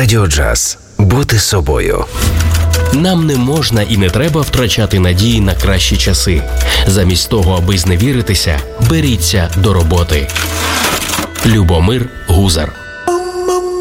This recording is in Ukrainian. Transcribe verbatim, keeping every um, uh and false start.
Радіо Джаз. Бути собою. Нам не можна і не треба втрачати надії на кращі часи. Замість того, аби зневіритися, беріться до роботи. Любомир Гузар.